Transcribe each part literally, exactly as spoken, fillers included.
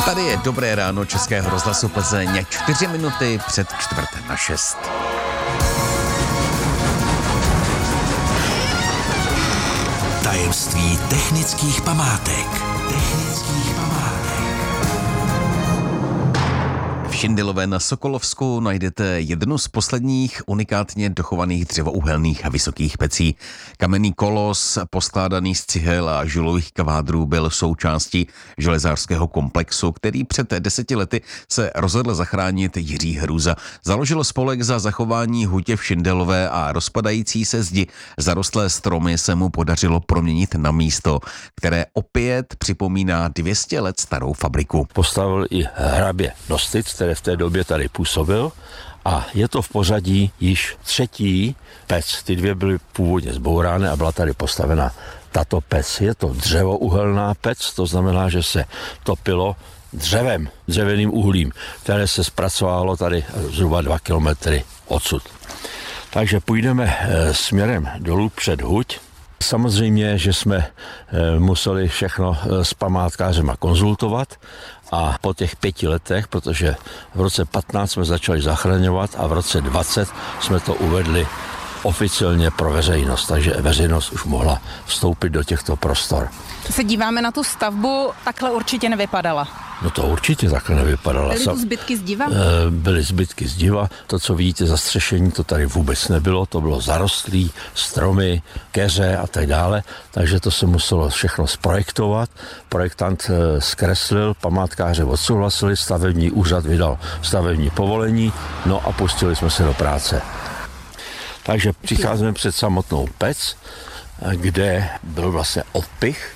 Tady je Dobré ráno Českého rozhlasu Plzeň, čtyři minuty před čtvrté na šest. Tajemství technických památek. Technických památek. V Šindilové na Sokolovsku najdete jednu z posledních unikátně dochovaných dřevouhelných a vysokých pecí. Kamenný kolos, poskládaný z cihel a žulových kvádrů, byl součástí železářského komplexu, který před deseti lety se rozhodl zachránit Jiří Hrůza. Založil spolek za zachování hutě v Šindilové a rozpadající se zdi zarostlé stromy se mu podařilo proměnit na místo, které opět připomíná dvě stě let starou fabriku. Postavil i hrabě Nostitz, který v té době tady působil, a je to v pořadí již třetí pec. Ty dvě byly původně zbourány a byla tady postavena tato pec. Je to dřevouhelná pec, to znamená, že se topilo dřevem, dřevěným uhlím, které se zpracovalo tady zhruba dva kilometry odsud. Takže půjdeme směrem dolů před huť. Samozřejmě, že jsme museli všechno s památkářema konzultovat a po těch pěti letech, protože v roce patnáct jsme začali zachraňovat a v roce dvacet jsme to uvedli oficiálně pro veřejnost, takže veřejnost už mohla vstoupit do těchto prostor. Se díváme na tu stavbu, takhle určitě nevypadala. No to určitě takhle nevypadala. Byly tu zbytky zdiva? Byly zbytky zdiva. To, co vidíte zastřešení, to tady vůbec nebylo. To bylo zarostlý, stromy, keře a tak dále. Takže to se muselo všechno zprojektovat. Projektant zkreslil, památkáře odsouhlasili, stavební úřad vydal stavební povolení, no a pustili jsme se do práce. Takže přicházíme před samotnou pec, kde byl vlastně odpych,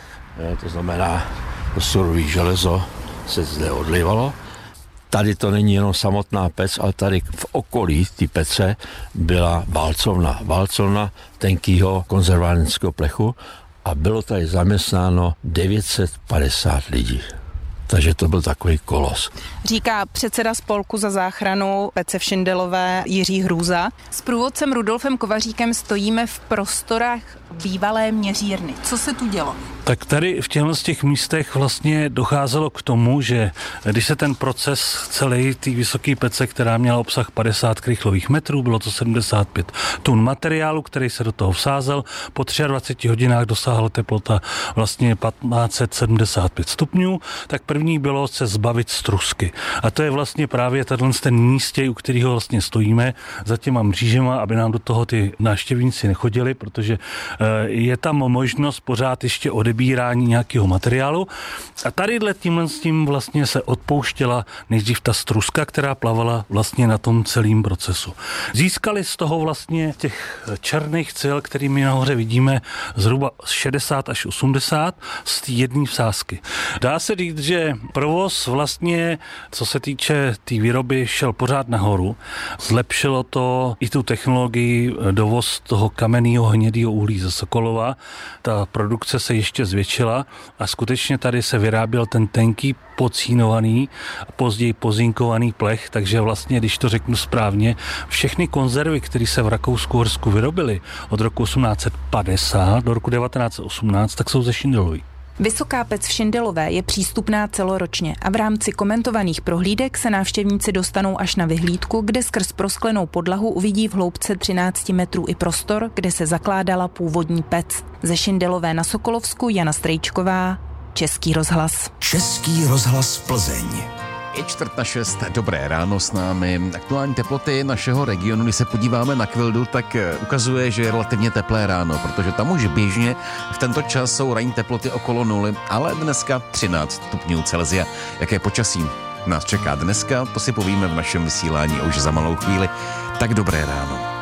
to znamená, surový železo se zde odlivalo. Tady to není jenom samotná pec, ale tady v okolí té pece byla válcovna. Válcovna tenkýho konzervátorského plechu a bylo tady zaměstnáno devět set padesát lidí. Takže to byl takový kolos. Říká předseda spolku za záchranu pece v Šindilové Jiří Hrůza. S průvodcem Rudolfem Kovaříkem stojíme v prostorách bývalé měřírny. Co se tu dělo? Tak tady v těchto z těch místech vlastně docházelo k tomu, že když se ten proces celý té vysoké pece, která měla obsah padesát krychlových metrů, bylo to sedmdesát pět tun materiálu, který se do toho vsázel, po dvaceti třech hodinách dosáhla teplota vlastně patnáct set sedmdesát pět stupňů, tak první bylo se zbavit strusky. A to je vlastně právě tenhle ten místě, u kterého vlastně stojíme za těma mřížema, aby nám do toho ty návštěvníci nechodili, protože je tam možnost pořád ještě odebírání nějakého materiálu. A tadyhle tímhle s tím vlastně se odpouštěla nejdřív ta struska, která plavala vlastně na tom celém procesu. Získali z toho vlastně těch černých cel, kterými nahoře vidíme, zhruba šedesát až osmdesát z té jedné vsázky. Dá se říct, že provoz vlastně, co se týče té tý výroby, šel pořád nahoru. Zlepšilo to i tu technologii, dovoz toho kamenného hnědého uhlí ze Sokolova. Ta produkce se ještě zvětšila a skutečně tady se vyráběl ten tenký pocínovaný a později pozinkovaný plech, takže vlastně, když to řeknu správně, všechny konzervy, které se v Rakousku-Uhersku vyrobily od roku osmnáct set padesát do roku devatenáct set osmnáct, tak jsou ze Šindilovy. Vysoká pec v Šindilové je přístupná celoročně a v rámci komentovaných prohlídek se návštěvníci dostanou až na vyhlídku, kde skrz prosklenou podlahu uvidí v hloubce třináct metrů i prostor, kde se zakládala původní pec. Ze Šindilové na Sokolovsku Jana Strejčková, Český rozhlas. Český rozhlas Plzeň. Je čtvrt na šest, dobré ráno s námi. Aktuální teploty našeho regionu, když se podíváme na Kvildu, tak ukazuje, že je relativně teplé ráno, protože tam už běžně v tento čas jsou ranní teploty okolo nuly, ale dneska třináct stupňů Celsia. Jaké počasí nás čeká dneska, to si povíme v našem vysílání už za malou chvíli. Tak dobré ráno.